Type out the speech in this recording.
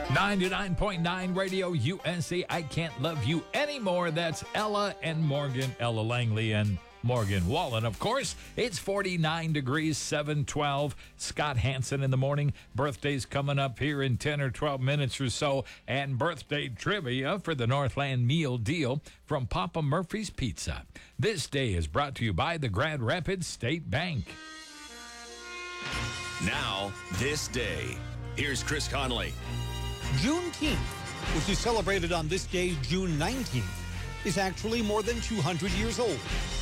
99.9 Radio USA. I Can't Love You Anymore. That's Ella and Morgan, Ella Langley and Morgan Wallen. Of course, it's 49 degrees, 712. Scott Hansen in the morning. Birthdays coming up here in 10 or 12 minutes or so. And birthday trivia for the Northland Meal Deal from Papa Murphy's Pizza. This day is brought to you by the Grand Rapids State Bank. Now, this day. Here's Chris Conley. Juneteenth, which is celebrated on this day, June 19th, is actually more than 200 years old.